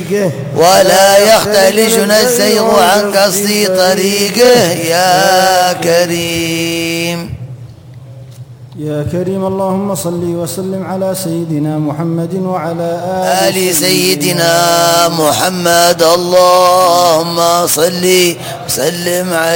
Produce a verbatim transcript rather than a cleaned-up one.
طريقه ولا يختلجنا الزيغ عن قصد طريقه يا كريم. يا كريم اللهم صل وسلم على سيدنا محمد وعلى آل, آل سيدنا محمد. اللهم صل وسلم على